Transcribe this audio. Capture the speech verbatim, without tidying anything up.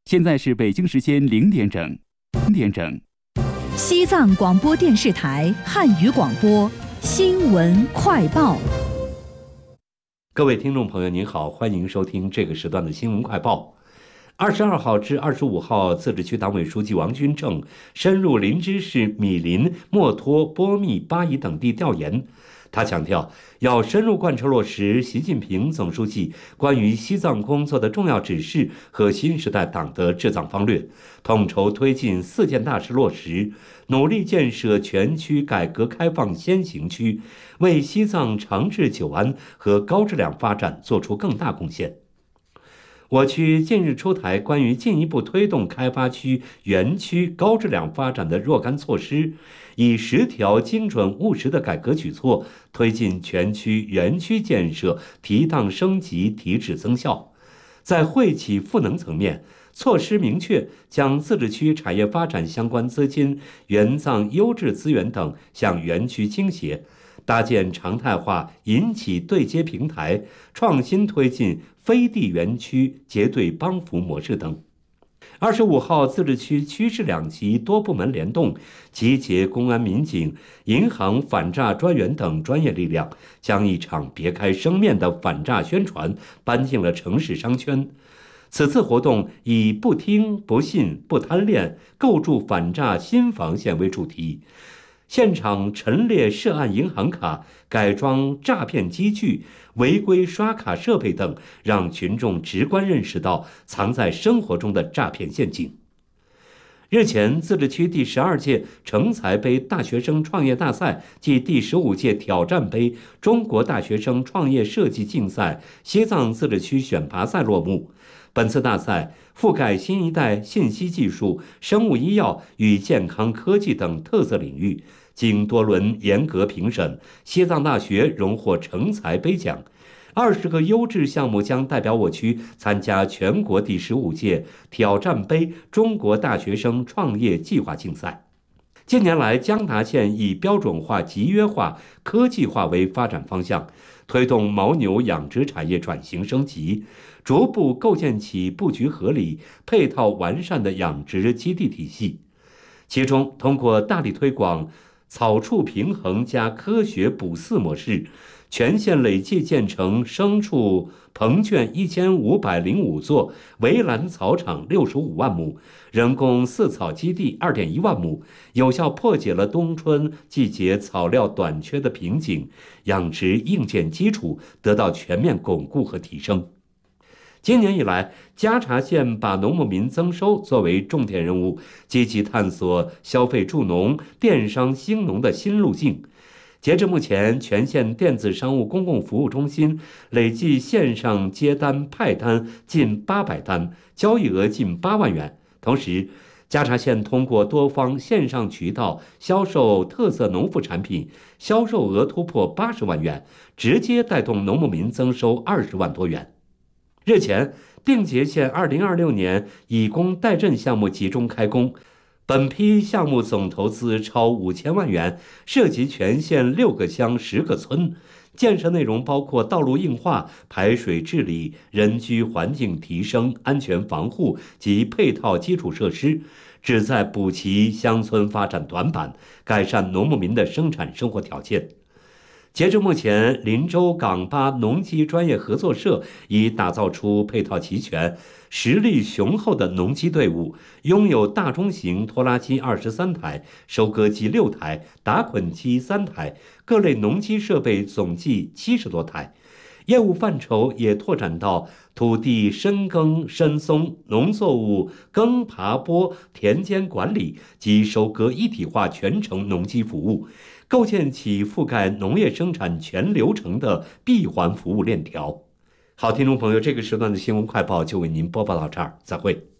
现在是北京时间零点整，零点整。 西藏广播电视台汉语广播新闻快报。 各位听众朋友您好，欢迎收听这个时段的新闻快报。二十二号至二十五号，自治区党委书记王军正深入林芝市米林、墨脱、波密、巴宜等地调研。他强调，要深入贯彻落实习近平总书记关于西藏工作的重要指示和新时代党的治藏方略，统筹推进四件大事落实，努力建设全区改革开放先行区，为西藏长治久安和高质量发展做出更大贡献。我区近日出台关于进一步推动开发区园区高质量发展的若干措施，以十条精准务实的改革举措，推进全区园区建设提档升级、提质增效。在惠企赋能层面，措施明确将自治区产业发展相关资金、援藏优质资源等向园区倾斜，搭建常态化银企对接平台，创新推进飞地园区结对帮扶模式等。二十五号，自治区区市两级多部门联动，集结公安民警、银行反诈专员等专业力量，将一场别开生面的反诈宣传搬进了城市商圈。此次活动以不听、不信、不贪恋，构筑反诈新防线为主题。现场陈列涉案银行卡、改装诈骗机具、违规刷卡设备等，让群众直观认识到藏在生活中的诈骗陷阱。日前，自治区第十二届成才杯大学生创业大赛暨第十五届挑战杯中国大学生创业设计竞赛西藏自治区选拔赛落幕。本次大赛覆盖新一代信息技术、生物医药与健康科技等特色领域，经多轮严格评审，西藏大学荣获成才杯奖。二十个优质项目将代表我区参加全国第十五届挑战杯中国大学生创业计划竞赛。近年来，江达县以标准化、集约化、科技化为发展方向，推动牦牛养殖产业转型升级，逐步构建起布局合理、配套完善的养殖基地体系。其中，通过大力推广草畜平衡加科学捕饲模式，全县累计建成牲畜棚圈一千五百零五座，围栏草场六十五万亩，人工饲草基地二点一万亩，有效破解了冬春季节草料短缺的瓶颈，养殖硬件基础得到全面巩固和提升。今年以来，嘉查县把农牧民增收作为重点任务，积极探索消费助农、电商兴农的新路径。截至目前，全县电子商务公共服务中心累计线上接单派单近八百单，交易额近八万元。同时，嘉查县通过多方线上渠道销售特色农副产品，销售额突破八十万元，直接带动农牧民增收二十万多元。日前，定结县二零二六年以工代赈项目集中开工，本批项目总投资超五千万元，涉及全县六个乡十个村，建设内容包括道路硬化、排水治理、人居环境提升、安全防护及配套基础设施，旨在补齐乡村发展短板，改善农牧民的生产生活条件。截至目前，林州港巴农机专业合作社已打造出配套齐全、实力雄厚的农机队伍，拥有大中型拖拉机二十三台、收割机六台、打捆机三台，各类农机设备总计七十多台。业务范畴也拓展到土地深耕深松、农作物耕耙播、田间管理及收割一体化全程农机服务，构建起覆盖农业生产全流程的闭环服务链条。好，听众朋友，这个时段的新闻快报就为您播报到这儿，再会。